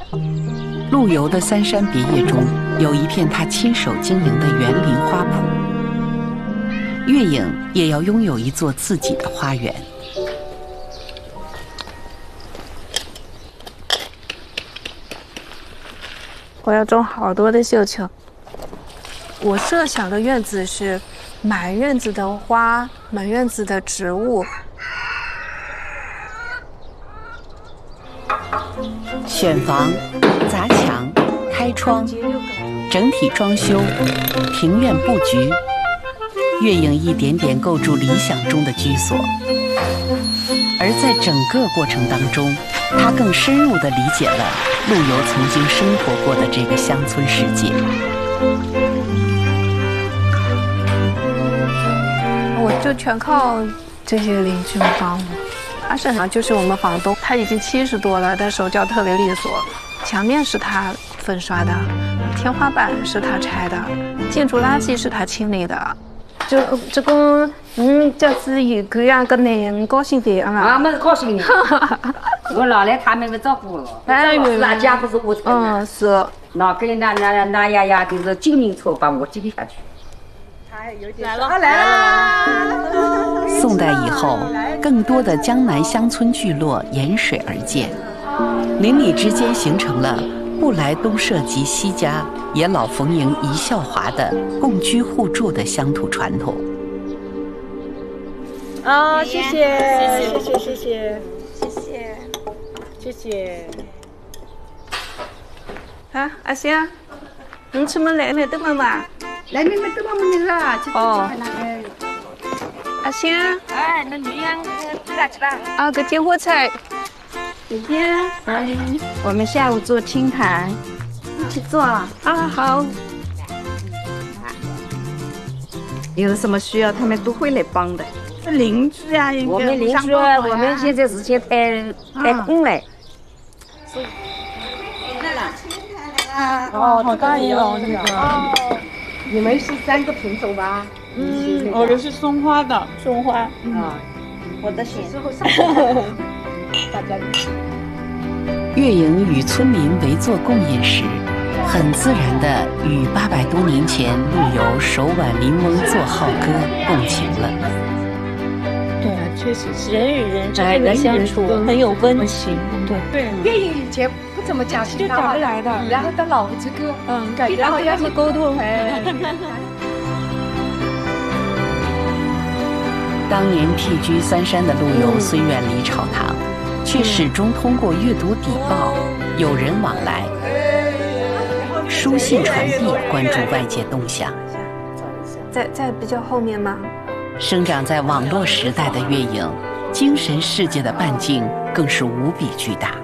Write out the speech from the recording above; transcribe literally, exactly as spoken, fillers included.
陆游的《三山别业》中有一片他亲手经营的园林花圃，月影也要拥有一座自己的花园。 我要种好多的绣球。我设想的院子是满院子的花，满院子的植物。 选房、砸墙、开窗，整体装修、庭院布局，月影一点点构筑理想中的居所。而在整个过程当中，他更深入地理解了陆游曾经生活过的这个乡村世界。 我就全靠这些邻居们帮我。阿婶啊，就是我们房东，他已经七十多了，但手脚特别利索。墙面是他粉刷的，天花板是他拆的，建筑垃圾是他清理的。就这个，嗯，这是有个样个男人高兴的啊嘛。 啊，没高兴的。我老来他们不照顾了，哎呦，那家不是我的。 嗯，是。 那个那那那呀呀，就是救命草把我接下去。 来了，来了。 宋代以后，更多的江南乡村聚落沿水而建，邻里之间形成了不来东社及西家，也老逢迎一笑华的共居互助的乡土传统。 啊，谢谢，谢谢，谢谢， 谢谢， 谢谢。 啊，阿香，你出门来没得妈妈？ 来，妹妹都帮我啦， 哦。阿香， 哎，那女人吃啦吃啦。 啊，个煎菠菜。 姐姐，哎，我们下午做青苔，一起做啊。 啊，好。 有什么需要，他们都会来帮的。是邻居啊， 我们邻居，我们现在时间太太空了。 哦，好大一哦，这个。你们是三个品种吧？ 嗯，我的是松花的， 松花。 啊，我的咸。大家。 月影与村民围坐共饮时，很自然地与八百多年前陆游手挽邻翁作号歌共情了。 对啊，确实是人与人之间的相处很有温情。对对，月影以前不怎么讲就讲不来的， 然后他老这个， 嗯，感觉好像是沟通。 当年僻居三山的陆游虽远离朝堂，却始终通过阅读邸报、友人往来、书信传递关注外界动向。 在在比较后面吗？ 生长在网络时代的月影，精神世界的半径更是无比巨大。